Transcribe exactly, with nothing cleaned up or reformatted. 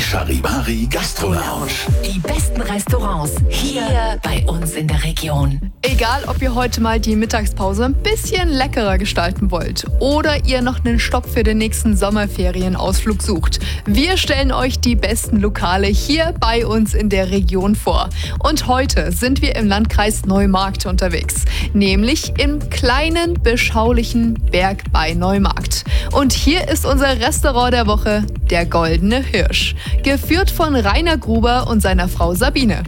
Charivari Gastro Lounge. Die besten Restaurants hier bei uns in der Region. Egal, ob ihr heute mal die Mittagspause ein bisschen leckerer gestalten wollt oder ihr noch einen Stopp für den nächsten Sommerferienausflug sucht. Wir stellen euch die besten Lokale hier bei uns in der Region vor. Und heute sind wir im Landkreis Neumarkt unterwegs, nämlich im kleinen, beschaulichen Berg bei Neumarkt. Und hier ist unser Restaurant der Woche, der Goldene Hirsch, geführt von Rainer Gruber und seiner Frau Sabine.